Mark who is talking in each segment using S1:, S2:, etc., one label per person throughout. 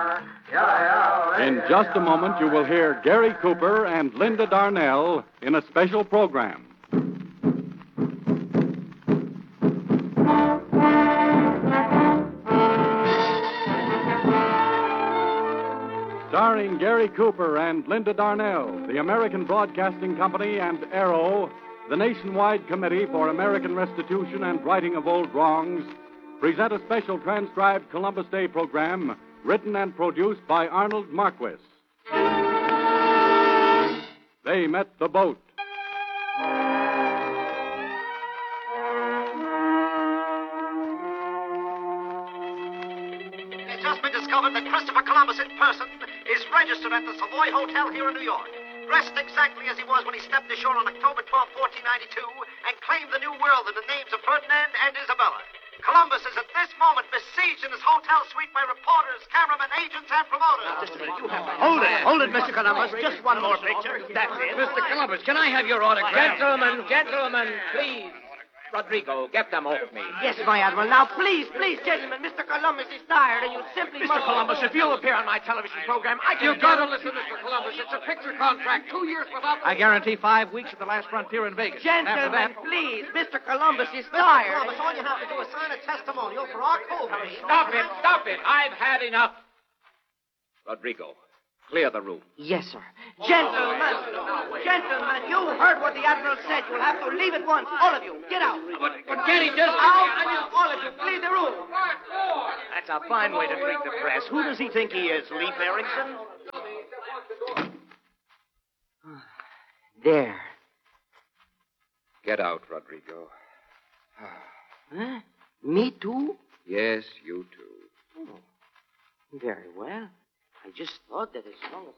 S1: In just a moment, you will hear Gary Cooper and Linda Darnell in a special program. Starring Gary Cooper and Linda Darnell, the American Broadcasting Company and Arrow, the Nationwide Committee for American Restitution and Righting of Old Wrongs, present a special transcribed Columbus Day program written and produced by Arnold Marquis. They Met the Boat.
S2: It's just been discovered that Christopher Columbus in person is registered at the Savoy Hotel here in New York, dressed exactly as he was when he stepped ashore on October 12, 1492, and claimed the New World in the names of Ferdinand and Isabella. Columbus is at this moment besieged in his hotel suite by reporters, cameramen, agents, and promoters.
S3: Hold it, Mr. Columbus. Just one more picture. That's it.
S4: Mr. Columbus, can I have your autograph?
S3: Gentlemen, please.
S4: Rodrigo, get them off me.
S3: Yes, my Admiral. Now, please, gentlemen, Mr. Columbus is tired, and you simply
S4: Mr.
S3: must...
S4: Columbus, if you'll appear on my television program, I can... You've got to listen, Mr. Columbus. It's a picture contract. 2 years without...
S5: I guarantee 5 weeks at the last frontier in Vegas.
S3: Gentlemen, please, Mr. Columbus is tired.
S2: Columbus, all you have to do is sign a testimonial for our code.
S4: Stop it. I've had enough. Rodrigo, clear the room.
S3: Yes, sir. Gentlemen, you heard what the Admiral said. You'll have to leave at once. All of you, get out.
S4: But Kenny, just...
S3: Out, all of you, leave the room.
S5: That's a fine way to treat the press. Who does he think he is, Leif Erikson?
S3: There.
S6: Get out, Rodrigo.
S3: Huh? Me too?
S6: Yes, you too.
S3: Oh, very well. I just thought that as long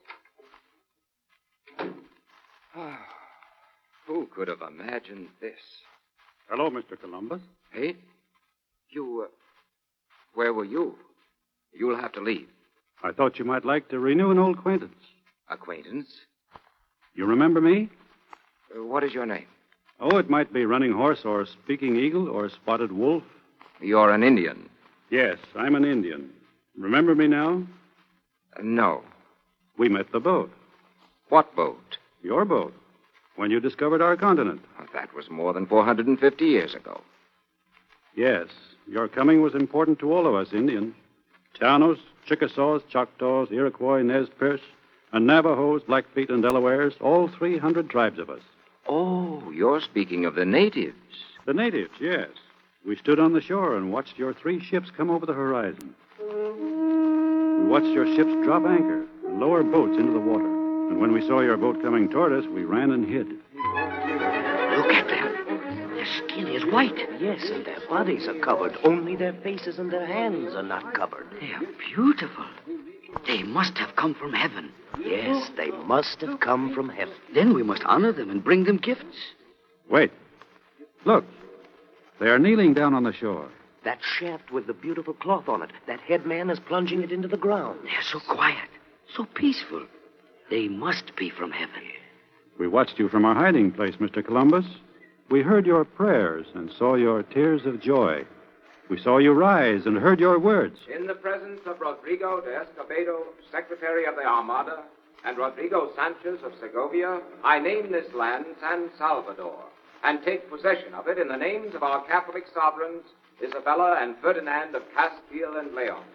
S3: as...
S6: Who could have imagined this?
S1: Hello, Mr. Columbus.
S6: Hey? You, where were you? You'll have to leave.
S1: I thought you might like to renew an old acquaintance.
S6: Acquaintance?
S1: You remember me?
S6: What is your name?
S1: Oh, it might be Running Horse or Speaking Eagle or Spotted Wolf.
S6: You're an Indian.
S1: Yes, I'm an Indian. Remember me now?
S6: No.
S1: We met the boat.
S6: What boat?
S1: Your boat. When you discovered our continent.
S6: That was more than 450 years ago.
S1: Yes, your coming was important to all of us Indians. Tanos, Chickasaws, Choctaws, Iroquois, Nez Perce, and Navajos, Blackfeet, and Delawares, all 300 tribes of us.
S6: Oh, you're speaking of the natives.
S1: The natives, yes. We stood on the shore and watched your 3 ships come over the horizon. We watched your ships drop anchor and lower boats into the water. And when we saw your boat coming toward us, we ran and hid.
S5: Look at them. Their skin is white. Yes, and their bodies are covered. Only their faces and their hands are not covered.
S3: They are beautiful. They must have come from heaven.
S5: Yes, they must have come from heaven.
S3: Then we must honor them and bring them gifts.
S1: Wait. Look. They are kneeling down on the shore.
S5: That shaft with the beautiful cloth on it, that headman is plunging it into the ground.
S3: They're so quiet, so peaceful. They must be from heaven.
S1: We watched you from our hiding place, Mr. Columbus. We heard your prayers and saw your tears of joy. We saw you rise and heard your words.
S4: In the presence of Rodrigo de Escobedo, Secretary of the Armada, and Rodrigo Sanchez of Segovia, I name this land San Salvador, and take possession of it in the names of our Catholic sovereigns, Isabella and Ferdinand of Castile and Leon.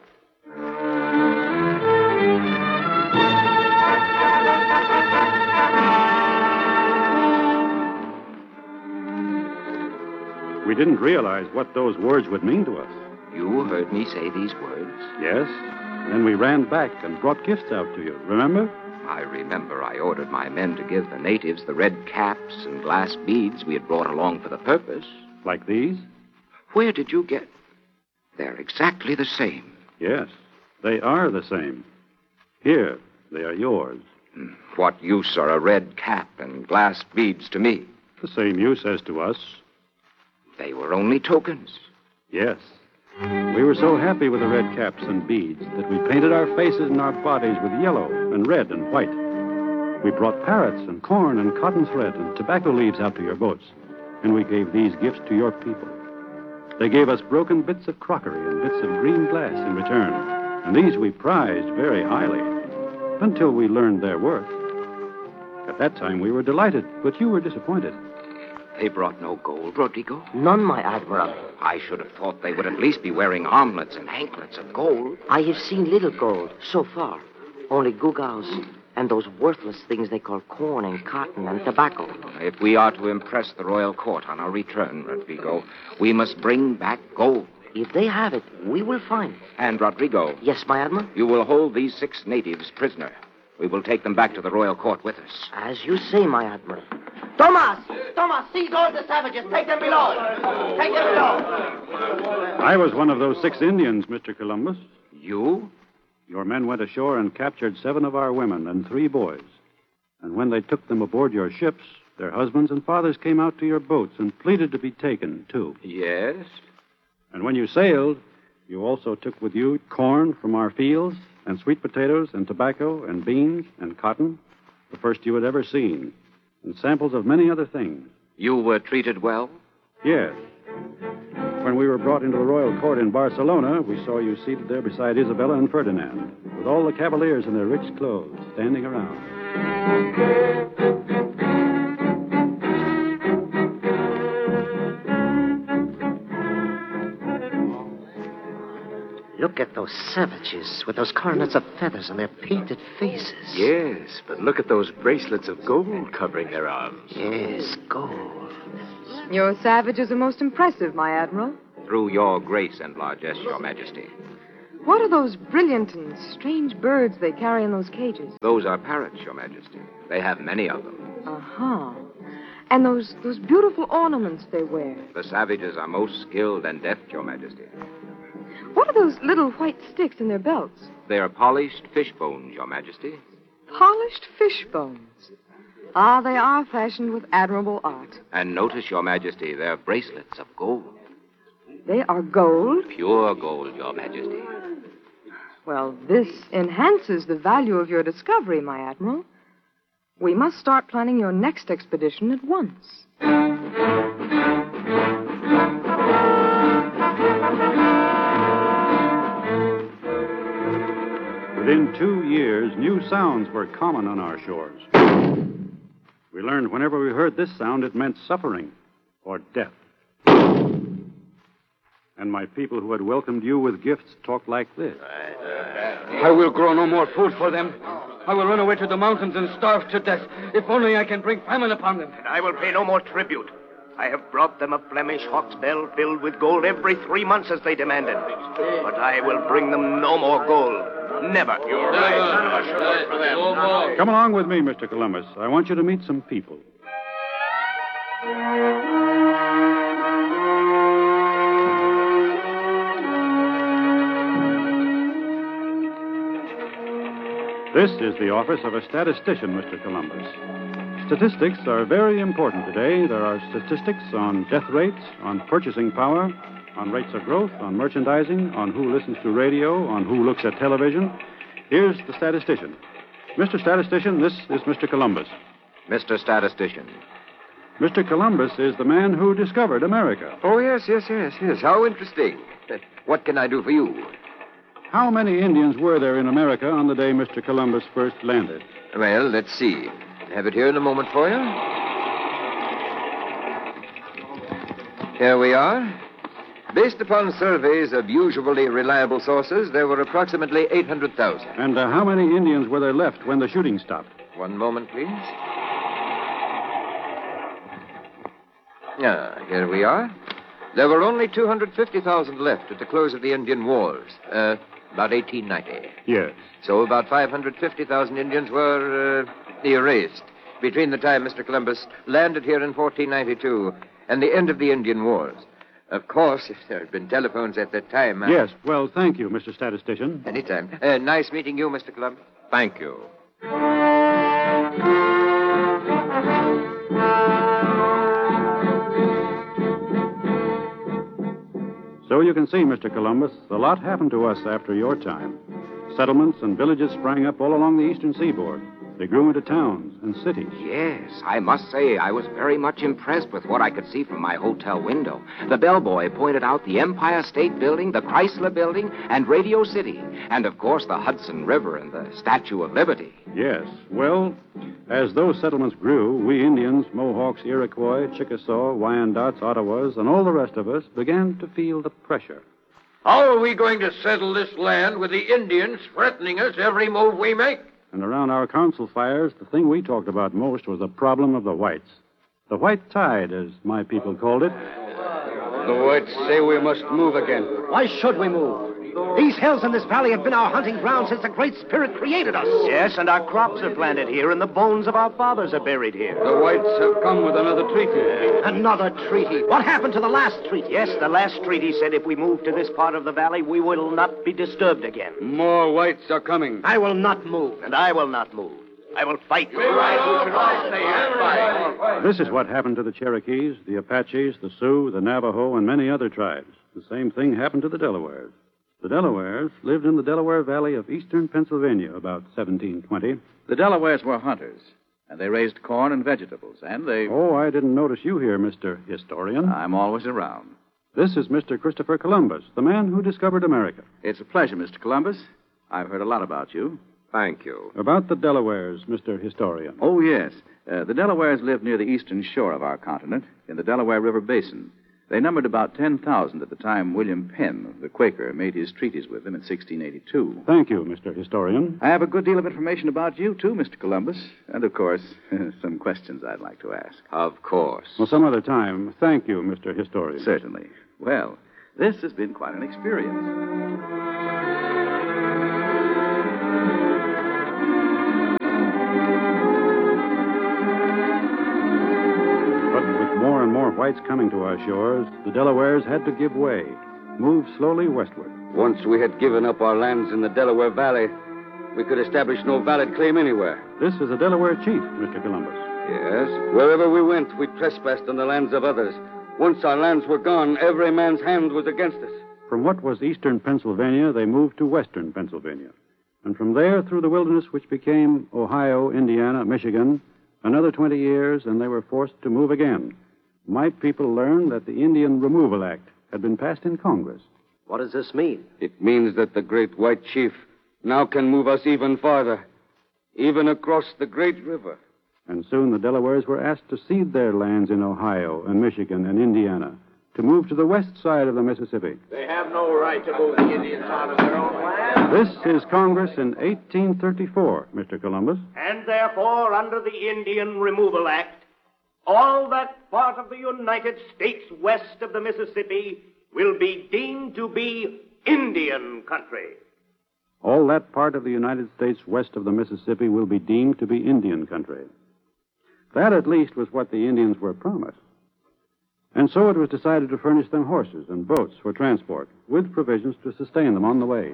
S1: We didn't realize what those words would mean to us.
S6: You heard me say these words?
S1: Yes. Then we ran back and brought gifts out to you. Remember?
S6: I remember I ordered my men to give the natives the red caps and glass beads we had brought along for the purpose.
S1: Like these?
S6: Where did you get? They're exactly the same.
S1: Yes, they are the same. Here, they are yours.
S6: What use are a red cap and glass beads to me?
S1: The same use as to us.
S6: They were only tokens.
S1: Yes. We were so happy with the red caps and beads that we painted our faces and our bodies with yellow and red and white. We brought parrots and corn and cotton thread and tobacco leaves out to your boats, and we gave these gifts to your people. They gave us broken bits of crockery and bits of green glass in return,
S7: and these we prized very highly, until we learned their worth. At that time, we were delighted, but you were disappointed.
S6: They brought no gold, Rodrigo.
S5: None, my Admiral.
S6: I should have thought they would at least be wearing armlets and anklets of gold.
S5: I have seen little gold so far. Only gewgaws and those worthless things they call corn and cotton and tobacco.
S6: If we are to impress the royal court on our return, Rodrigo, we must bring back gold.
S5: If they have it, we will find it.
S6: And, Rodrigo,
S5: Yes, my Admiral?
S6: you will hold these 6 natives prisoner. We will take them back to the royal court with us.
S5: As you say, my Admiral.
S3: Thomas! Thomas, seize all the savages. Take them below. Take them below.
S7: I was one of those 6 Indians, Mr. Columbus.
S6: You?
S7: Your men went ashore and captured 7 of our women and 3 boys. And when they took them aboard your ships, their husbands and fathers came out to your boats and pleaded to be taken, too.
S6: Yes.
S7: And when you sailed, you also took with you corn from our fields, and sweet potatoes, and tobacco, and beans, and cotton, the first you had ever seen, and samples of many other things.
S6: You were treated well?
S7: Yes. When we were brought into the royal court in Barcelona, we saw you seated there beside Isabella and Ferdinand, with all the cavaliers in their rich clothes standing around.
S5: Look at those savages with those coronets of feathers on their painted faces.
S8: Yes, but look at those bracelets of gold covering their arms.
S5: Yes, gold.
S9: Your savages are most impressive, my Admiral.
S6: Through your grace and largesse, Your Majesty.
S9: What are those brilliant and strange birds they carry in those cages?
S6: Those are parrots, Your Majesty. They have many of them.
S9: Uh-huh. And those beautiful ornaments they wear.
S6: The savages are most skilled and deft, Your Majesty.
S9: What are those little white sticks in their belts?
S6: They are polished fish bones, Your Majesty.
S9: Polished fish bones. Ah, they are fashioned with admirable art.
S6: And notice, Your Majesty, they're bracelets of gold.
S9: They are gold?
S6: Pure gold, Your Majesty.
S9: Well, this enhances the value of your discovery, my Admiral. We must start planning your next expedition at once.
S7: Within 2 years, new sounds were common on our shores. We learned whenever we heard this sound, it meant suffering or death. And my people who had welcomed you with gifts talked like this.
S10: I will grow no more food for them. I will run away to the mountains and starve to death, if only I can bring famine upon them.
S11: And I will pay no more tribute. I have brought them a Flemish hawk's bell filled with gold every 3 months as they demanded. But I will bring them no more gold. Never. You're right.
S7: Come along with me, Mr. Columbus. I want you to meet some people. This is the office of a statistician, Mr. Columbus. Statistics are very important today. There are statistics on death rates, on purchasing power, on rates of growth, on merchandising, on who listens to radio, on who looks at television. Here's the statistician. Mr. Statistician, this is Mr. Columbus.
S6: Mr. Statistician.
S7: Mr. Columbus is the man who discovered America.
S8: Oh, yes. How interesting. What can I do for you?
S7: How many Indians were there in America on the day Mr. Columbus first landed?
S8: Well, let's see. Have it here in a moment for you. Here we are. Based upon surveys of usually reliable sources, there were approximately 800,000.
S7: And how many Indians were there left when the shooting stopped?
S8: One moment, please. Here we are. There were only 250,000 left at the close of the Indian Wars, about 1890.
S7: Yes.
S8: So about 550,000 Indians were erased between the time Mr. Columbus landed here in 1492 and the end of the Indian Wars. Of course, if there had been telephones at that time...
S7: Yes, well, thank you, Mr. Statistician.
S8: Anytime. Nice meeting you, Mr. Columbus.
S6: Thank you.
S7: So you can see, Mr. Columbus, a lot happened to us after your time. Settlements and villages sprang up all along the eastern seaboard. They grew into towns and cities.
S6: Yes, I must say I was very much impressed with what I could see from my hotel window. The bellboy pointed out the Empire State Building, the Chrysler Building, and Radio City. And, of course, the Hudson River and the Statue of Liberty.
S7: Yes. Well, as those settlements grew, we Indians, Mohawks, Iroquois, Chickasaw, Wyandots, Ottawas, and all the rest of us began to feel the pressure.
S8: How are we going to settle this land with the Indians threatening us every move we make?
S7: And around our council fires, the thing we talked about most was the problem of the whites. The white tide, as my people called it.
S10: The whites say we must move again.
S2: Why should we move? These hills in this valley have been our hunting ground since the Great Spirit created us.
S11: Yes, and our crops are planted here, and the bones of our fathers are buried here.
S10: The whites have come with another treaty.
S2: Another treaty? What happened to the last treaty?
S11: Yes, the last treaty said if we move to this part of the valley, we will not be disturbed again.
S10: More whites are coming.
S2: I will not move.
S11: And I will not move. I will fight.
S7: This is what happened to the Cherokees, the Apaches, the Sioux, the Navajo, and many other tribes. The same thing happened to the Delawares. The Delawares lived in the Delaware Valley of eastern Pennsylvania about 1720.
S12: The Delawares were hunters, and they raised corn and vegetables, and they...
S7: Oh, I didn't notice you here, Mr. Historian.
S12: I'm always around.
S7: This is Mr. Christopher Columbus, the man who discovered America.
S12: It's a pleasure, Mr. Columbus. I've heard a lot about you.
S6: Thank you.
S7: About the Delawares, Mr. Historian.
S12: Oh, yes. The Delawares lived near the eastern shore of our continent, in the Delaware River Basin. They numbered about 10,000 at the time William Penn, the Quaker, made his treaties with them in 1682.
S7: Thank you, Mr. Historian.
S12: I have a good deal of information about you, too, Mr. Columbus. And, of course, some questions I'd like to ask.
S6: Of course.
S7: Well, some other time. Thank you, Mr. Historian.
S12: Certainly. Well, this has been quite an experience.
S7: More and more whites coming to our shores, the Delawares had to give way, move slowly westward.
S10: Once we had given up our lands in the Delaware Valley, we could establish no valid claim anywhere.
S7: This is a Delaware chief, Mr. Columbus.
S10: Yes. Wherever we went, we trespassed on the lands of others. Once our lands were gone, every man's hand was against us.
S7: From what was eastern Pennsylvania, they moved to western Pennsylvania. And from there through the wilderness which became Ohio, Indiana, Michigan, another 20 years, and they were forced to move again. My people learned that the Indian Removal Act had been passed in Congress.
S2: What does this mean?
S10: It means that the great white chief now can move us even farther, even across the great river.
S7: And soon the Delawares were asked to cede their lands in Ohio and Michigan and Indiana, to move to the west side of the Mississippi.
S11: They have no right to move the Indians out of their own land.
S7: This is Congress in 1834, Mr. Columbus.
S11: And therefore, under the Indian Removal Act, all that part of the United States west of the Mississippi will be deemed to be Indian country.
S7: All that part of the United States west of the Mississippi will be deemed to be Indian country. That, at least, was what the Indians were promised. And so it was decided to furnish them horses and boats for transport, with provisions to sustain them on the way.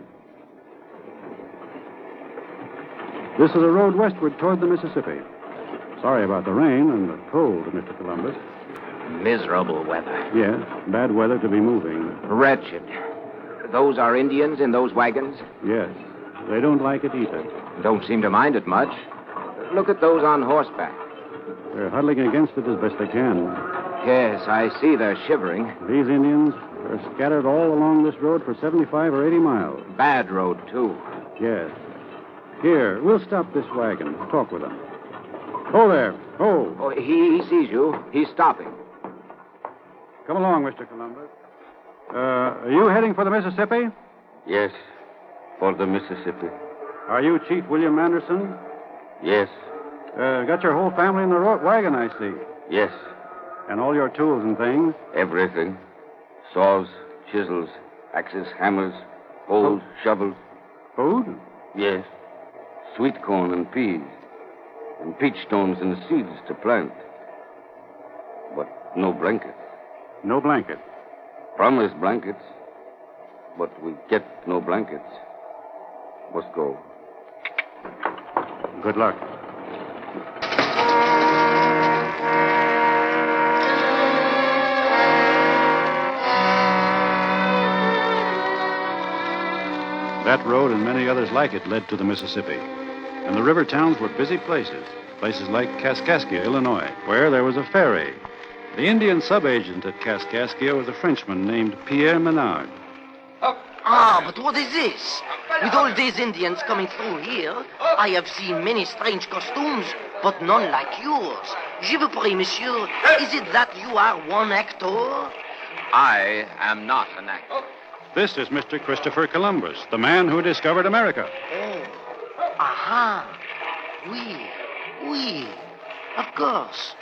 S7: This is a road westward toward the Mississippi. Sorry about the rain and the cold, Mr. Columbus.
S6: Miserable weather.
S7: Yes, bad weather to be moving.
S6: Wretched. Those are Indians in those wagons?
S7: Yes, they don't like it either.
S6: Don't seem to mind it much. Look at those on horseback.
S7: They're huddling against it as best they can.
S6: Yes, I see they're shivering.
S7: These Indians are scattered all along this road for 75 or 80 miles.
S6: Bad road, too.
S7: Yes. Here, we'll stop this wagon and talk with them. Ho there. Ho.
S6: Oh, he sees you. He's stopping.
S7: Come along, Mr. Columbus. Are you heading for the Mississippi?
S10: Yes, for the Mississippi.
S7: Are you Chief William Anderson?
S10: Yes.
S7: Got your whole family in the wagon, I see.
S10: Yes.
S7: And all your tools and things?
S10: Everything. Saws, chisels, axes, hammers, hoes, shovels.
S7: Food?
S10: Yes. Sweet corn and peas. And peach stones and seeds to plant. But no blankets.
S7: No blanket.
S10: Promised blankets. But we get no blankets. Must go.
S7: Good luck. That road and many others like it led to the Mississippi. And the river towns were busy places like Kaskaskia, Illinois, where there was a ferry. The Indian sub-agent at Kaskaskia was a Frenchman named Pierre Menard.
S5: But what is this? With all these Indians coming through here, I have seen many strange costumes, but none like yours. Je vous prie, monsieur, is it that you are one actor?
S6: I am not an actor.
S7: This is Mr. Christopher Columbus, the man who discovered America.
S5: Oh, aha. Oui, of course.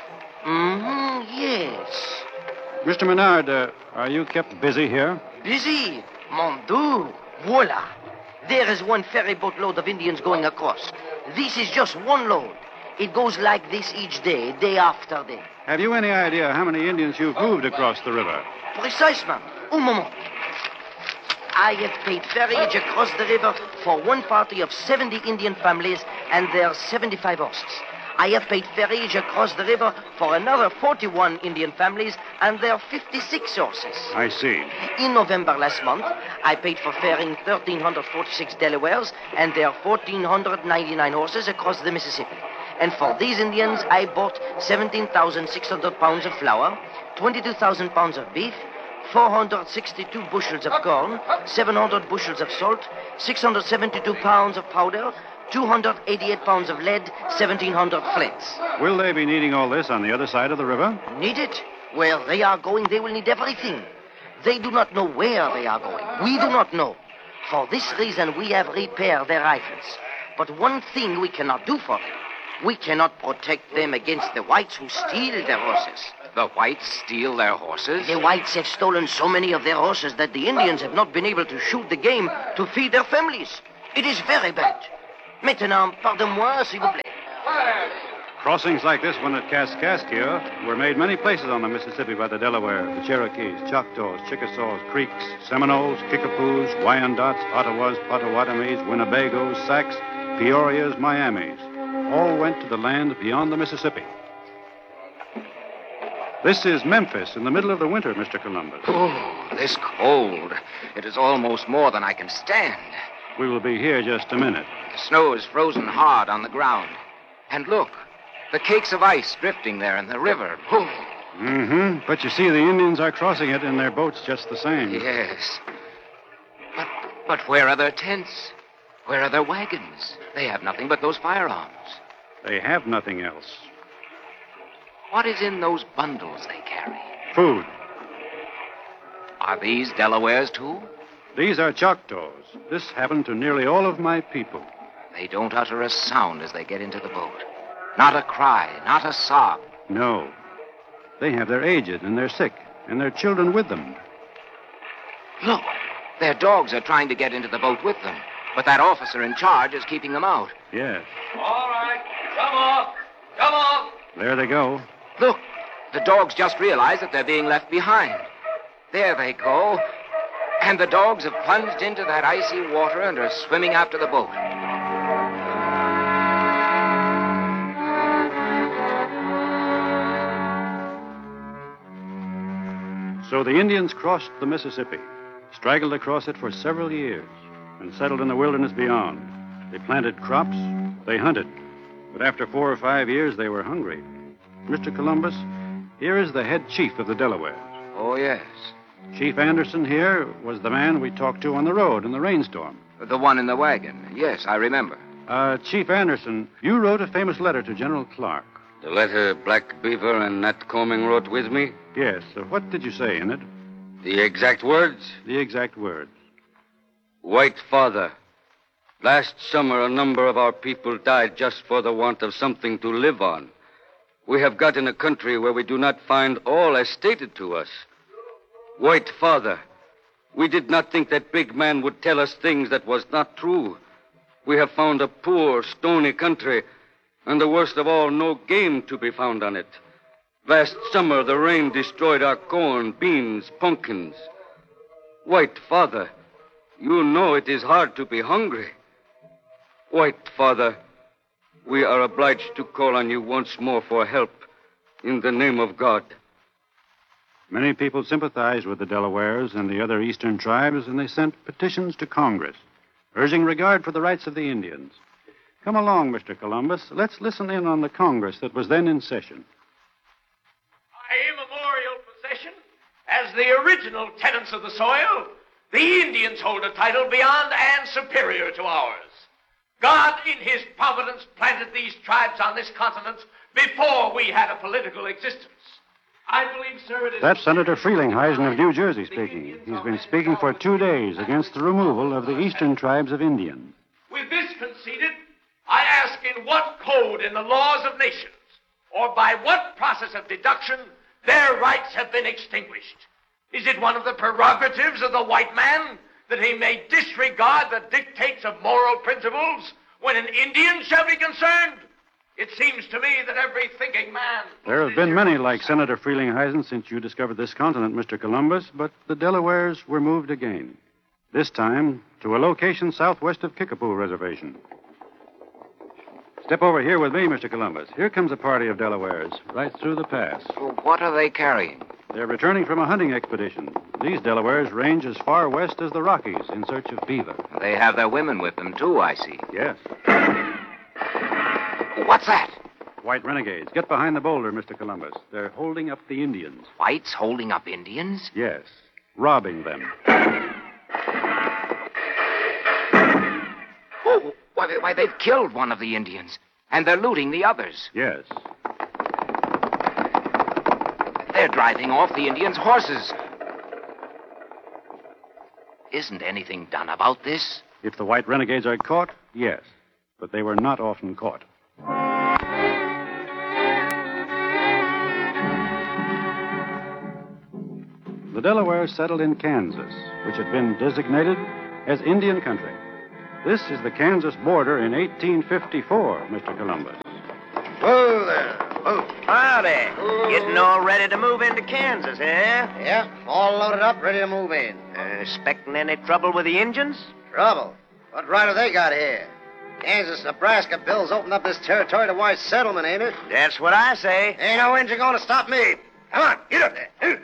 S5: Yes.
S7: Mr. Menard, are you kept busy here?
S5: Busy? Mon Dieu, voila. There is one ferry boat load of Indians going across. This is just one load. It goes like this each day, day after day.
S7: Have you any idea how many Indians you've moved across the river?
S5: Precisement. Un moment. I have paid ferriage across the river for one party of 70 Indian families and their 75 horses. I have paid ferriage across the river for another 41 Indian families and their 56 horses.
S7: I see.
S5: In November last month, I paid for ferrying 1,346 Delawares and their 1,499 horses across the Mississippi. And for these Indians, I bought 17,600 pounds of flour, 22,000 pounds of beef, 462 bushels of corn, 700 bushels of salt, 672 pounds of powder, 288 pounds of lead, 1,700 flints.
S7: Will they be needing all this on the other side of the river?
S5: Need it? Where they are going, they will need everything. They do not know where they are going. We do not know. For this reason, we have repaired their rifles. But one thing we cannot do for them. We cannot protect them against the whites who steal their horses.
S6: The whites steal their horses?
S5: The whites have stolen so many of their horses that the Indians have not been able to shoot the game to feed their families. It is very bad. Maintenant, pardon-moi, s'il vous plaît.
S7: Crossings like this one at Kaskaskia were made many places on the Mississippi by the Delaware, the Cherokees, Choctaws, Chickasaws, Creeks, Seminoles, Kickapoos, Wyandots, Ottawas, Potawatomis, Winnebagos, Sacs, Peorias, Miamis. All went to the land beyond the Mississippi. This is Memphis in the middle of the winter, Mr. Columbus.
S6: Oh, this cold. It is almost more than I can stand.
S7: We will be here just a minute.
S6: The snow is frozen hard on the ground. And look, the cakes of ice drifting there in the river. Oh.
S7: But you see, the Indians are crossing it in their boats just the same.
S6: Yes. But where are their tents? Where are their wagons? They have nothing but those firearms.
S7: They have nothing else.
S6: What is in those bundles they carry?
S7: Food.
S6: Are these Delawares, too?
S7: These are Choctaws. This happened to nearly all of my people.
S6: They don't utter a sound as they get into the boat. Not a cry, not a sob.
S7: No. They have their aged and their sick, and their children with them.
S6: Look, their dogs are trying to get into the boat with them, but that officer in charge is keeping them out.
S7: Yes.
S11: All right, come off! Come off!
S7: There they go.
S6: Look, the dogs just realize that they're being left behind. There they go. And the dogs have plunged into that icy water and are swimming after the boat.
S7: So the Indians crossed the Mississippi, straggled across it for several years, and settled in the wilderness beyond. They planted crops, they hunted. But after 4 or 5 years, they were hungry. Mr. Columbus, here is the head chief of the Delawares.
S6: Oh, yes.
S7: Chief Anderson here was the man we talked to on the road in the rainstorm.
S6: The one in the wagon. Yes, I remember.
S7: Chief Anderson, you wrote a famous letter to General Clark.
S10: The letter Black Beaver and Nat Coming wrote with me?
S7: Yes. What did you say in it?
S10: The exact words?
S7: The exact words.
S10: White Father, last summer a number of our people died just for the want of something to live on. We have got in a country where we do not find all as stated to us. White Father, we did not think that big man would tell us things that was not true. We have found a poor, stony country, and the worst of all, no game to be found on it. Last summer, the rain destroyed our corn, beans, pumpkins. White Father, you know it is hard to be hungry. White Father, we are obliged to call on you once more for help in the name of God.
S7: Many people sympathized with the Delawares and the other eastern tribes, and they sent petitions to Congress. urging regard for the rights of the Indians. Come along, Mr. Columbus. Let's listen in on the Congress that was then in session.
S13: By immemorial possession, as the original tenants of the soil, the Indians hold a title beyond and superior to ours. God, in his providence, planted these tribes on this continent before we had a political existence. I believe, sir, it is...
S7: That's Senator Frelinghuysen of New Jersey speaking. He's been speaking for 2 days against the removal of the eastern tribes of Indians.
S13: With this conceded, I ask in what code in the laws of nations, or by what process of deduction, their rights have been extinguished. Is it one of the prerogatives of the white man that he may disregard the dictates of moral principles when an Indian shall be concerned? It seems to me that every thinking man...
S7: There have been many like Senator Frelinghuysen since you discovered this continent, Mr. Columbus, but the Delawares were moved again. This time to a location southwest of Kickapoo Reservation. Step over here with me, Mr. Columbus. Here comes a party of Delawares, right through the pass.
S6: Well, what are they carrying?
S7: They're returning from a hunting expedition. These Delawares range as far west as the Rockies in search of beaver.
S6: They have their women with them, too, I see.
S7: Yes.
S6: What's that?
S7: White renegades. Get behind the boulder, Mr. Columbus. They're holding up the Indians.
S6: Whites holding up Indians?
S7: Yes. Robbing them.
S6: Oh, why, they've killed one of the Indians, and they're looting the others.
S7: Yes.
S6: They're driving off the Indians' horses. Isn't anything done about this?
S7: If the white renegades are caught, yes. But they were not often caught. The Delawares settled in Kansas, which had been designated as Indian country. This is the Kansas border in 1854, Mr. Columbus.
S3: Whoa there. Whoa. Howdy. Getting all ready to move into Kansas, eh?
S2: Yep, all loaded up, ready to move in.
S3: Expecting any trouble with the Indians?
S2: Trouble? What right have they got here? Kansas-Nebraska bills opened up this territory to white settlement, ain't it?
S3: That's what I say.
S2: Ain't no Indian gonna stop me. Come on, get up there.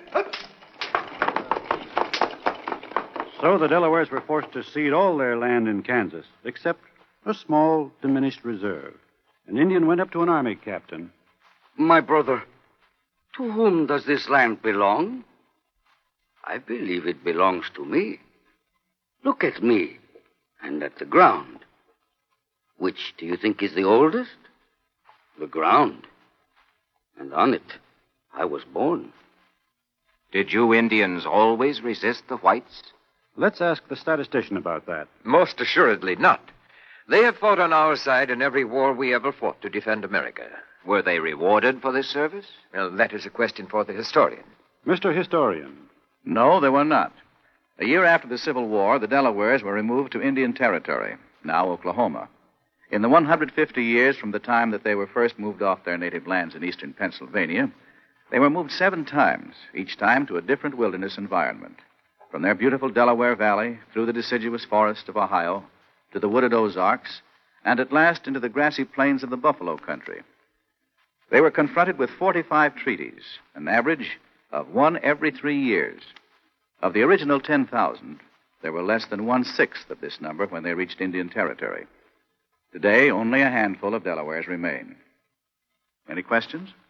S7: So the Delawares were forced to cede all their land in Kansas, except a small, diminished reserve. An Indian went up to an army captain.
S10: My brother, to whom does this land belong? I believe it belongs to me. Look at me and at the ground. Which do you think is the oldest? The ground. And on it, I was born.
S6: Did you Indians always resist the whites?
S7: Let's ask the statistician about that.
S8: Most assuredly not. They have fought on our side in every war we ever fought to defend America.
S6: Were they rewarded for this service?
S8: Well, that is a question for the historian.
S7: Mr. Historian.
S12: No, they were not. A year after the Civil War, the Delawares were removed to Indian Territory, now Oklahoma. In the 150 years from the time that they were first moved off their native lands in eastern Pennsylvania, they were moved 7 times, each time to a different wilderness environment. From their beautiful Delaware Valley, through the deciduous forest of Ohio, to the wooded Ozarks, and at last into the grassy plains of the Buffalo country. They were confronted with 45 treaties, an average of 1 every 3 years. Of the original 10,000, there were less than 1/6 of this number when they reached Indian Territory. Today, only a handful of Delawares remain. Any questions?